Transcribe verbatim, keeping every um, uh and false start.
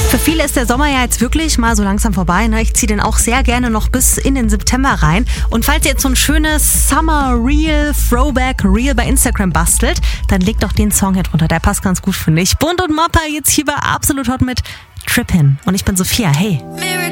Für viele ist der Sommer ja jetzt wirklich mal so langsam vorbei. Ne? Ich ziehe den auch sehr gerne noch bis in den September rein. Und falls ihr jetzt so ein schönes Summer Reel, Throwback Reel bei Instagram bastelt, dann legt doch den Song hier drunter. Der passt ganz gut, finde ich. Bund und Mopper jetzt hier bei Absolut Hot mit Trippin'. Und ich bin Sophia. Hey.